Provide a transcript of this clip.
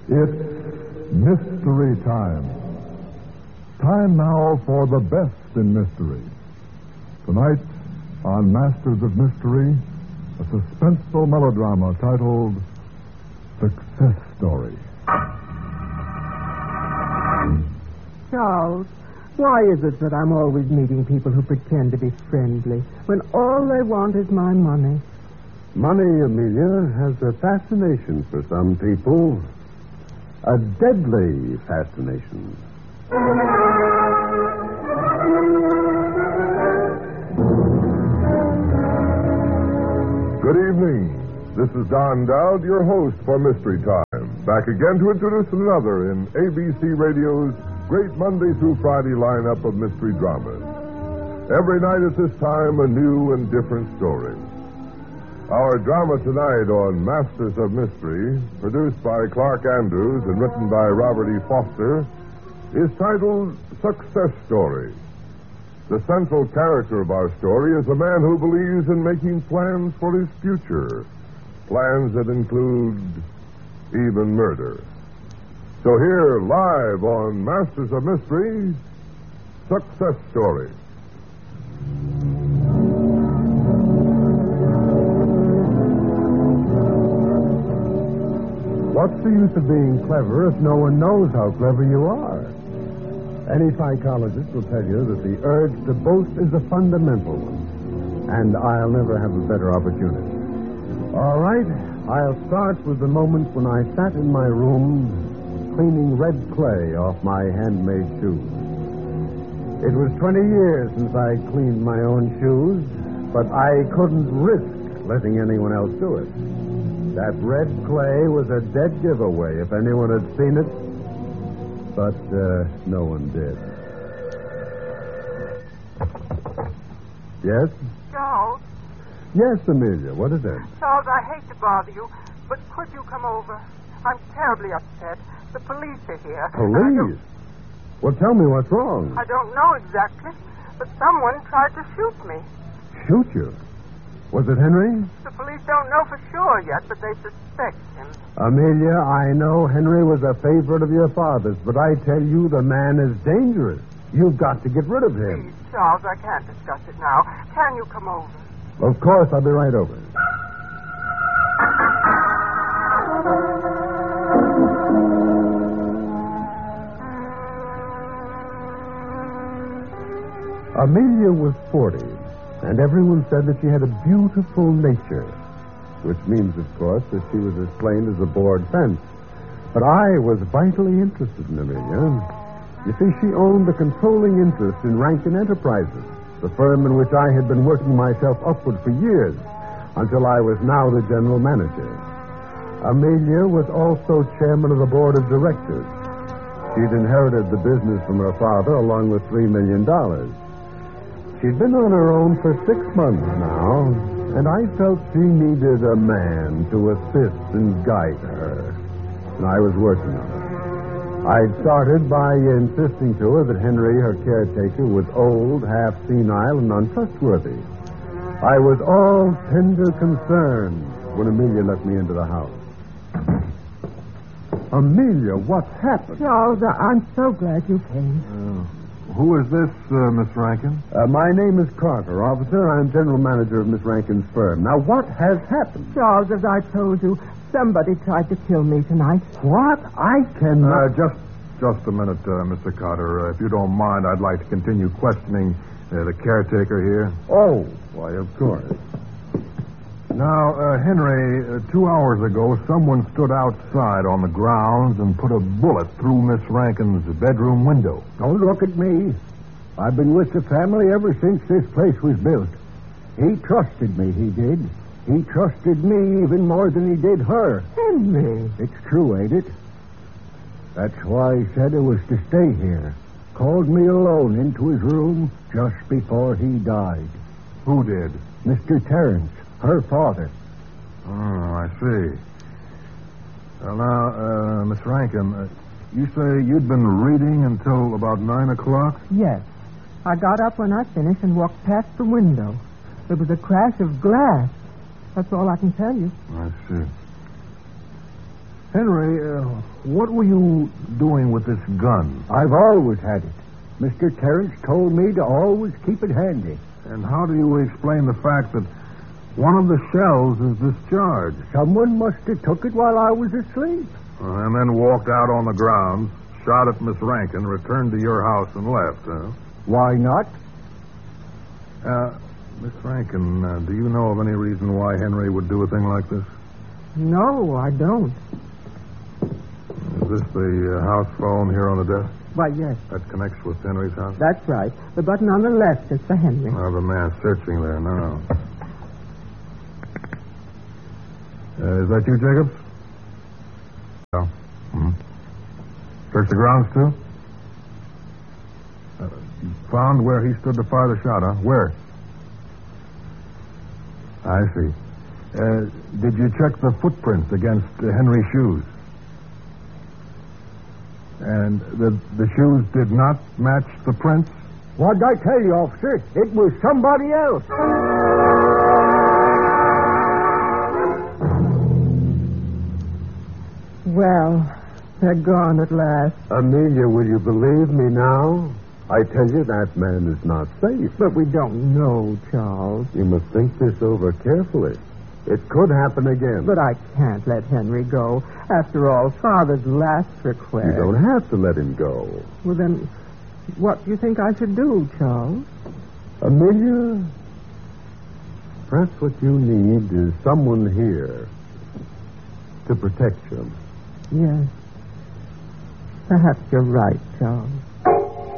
It's mystery time. Time now for the best in mystery. Tonight, on Masters of Mystery, a suspenseful melodrama titled Success Story. Charles, why is it that I'm always meeting people who pretend to be friendly when all they want is my money? Money, Amelia, has a fascination for some people. A deadly fascination. Good evening. This is Don Dowd, your host for Mystery Time. Back again to introduce another in ABC Radio's great Monday through Friday lineup of mystery dramas. Every night at this time, a new and different story. Our drama tonight on Masters of Mystery, produced by Clark Andrews and written by Robert E. Foster, is titled Success Story. The central character of our story is a man who believes in making plans for his future. Plans that include even murder. So here, live on Masters of Mystery, Success Story. What's the use of being clever if no one knows how clever you are? Any psychologist will tell you that the urge to boast is a fundamental one, and I'll never have a better opportunity. All right, I'll start with the moment when I sat in my room cleaning red clay off my handmade shoes. It was 20 years since I cleaned my own shoes, but I couldn't risk letting anyone else do it. That red clay was a dead giveaway if anyone had seen it, but no one did. Yes? Charles? Yes, Amelia, what is it? Charles, I hate to bother you, but could you come over? I'm terribly upset. The police are here. Police? Well, tell me what's wrong. I don't know exactly, but someone tried to shoot me. Shoot you? Was it Henry? The police don't know for sure yet, but they suspect him. Amelia, I know Henry was a favorite of your father's, but I tell you the man is dangerous. You've got to get rid of him. Please, Charles, I can't discuss it now. Can you come over? Of course, I'll be right over. Amelia was 40, and everyone said that she had a beautiful nature, which means, of course, that she was as plain as a board fence. But I was vitally interested in Amelia. You see, she owned a controlling interest in Rankin Enterprises, the firm in which I had been working myself upward for years, until I was now the general manager. Amelia was also chairman of the board of directors. She'd inherited the business from her father, along with $3 million. She'd been on her own for 6 months now, and I felt she needed a man to assist and guide her. And I was working on it. I'd started by insisting to her that Henry, her caretaker, was old, half senile, and untrustworthy. I was all tender concern when Amelia let me into the house. Amelia, what's happened? Charles, I'm so glad you came. Who is this, Miss Rankin? My name is Carter, officer. I'm general manager of Miss Rankin's firm. Now, what has happened? Charles, as I told you, somebody tried to kill me tonight. What? I cannot... Just a minute, Mr. Carter. If you don't mind, I'd like to continue questioning the caretaker here. Oh, why, of course. Now, Henry, 2 hours ago, someone stood outside on the grounds and put a bullet through Miss Rankin's bedroom window. Don't look at me. I've been with the family ever since this place was built. He trusted me, he did. He trusted me even more than he did her. Henry. It's true, ain't it? That's why he said I was to stay here. Called me alone into his room just before he died. Who did? Mr. Terrence, her father. Oh, I see. Well, now, Miss Rankin, you say you'd been reading until about 9 o'clock? Yes. I got up when I finished and walked past the window. There was a crash of glass. That's all I can tell you. I see. Henry, what were you doing with this gun? I've always had it. Mr. Terrence told me to always keep it handy. And how do you explain the fact that one of the shells is discharged? Someone must have took it while I was asleep. And then walked out on the grounds, shot at Miss Rankin, returned to your house and left, huh? Why not? Miss Rankin, do you know of any reason why Henry would do a thing like this? No, I don't. Is this the house phone here on the desk? Why, yes, That connects with Henry's house? that's right. The button on the left is for Henry. Oh, the man searching there now. Is that you, Jacobs? Yeah. Mm-hmm. Search the grounds, too? You found where he stood to fire the shot, huh? Where? I see. Did you check the footprints against Henry's shoes? And the shoes did not match the prints? What'd I tell you, officer? It was somebody else. Well, they're gone at last. Amelia, will you believe me now? I tell you, that man is not safe. But we don't know, Charles. You must think this over carefully. It could happen again. But I can't let Henry go. After all, Father's last request. You don't have to let him go. Well, then, what do you think I should do, Charles? Amelia, perhaps what you need is someone here to protect you. Yes. Perhaps you're right, Charles.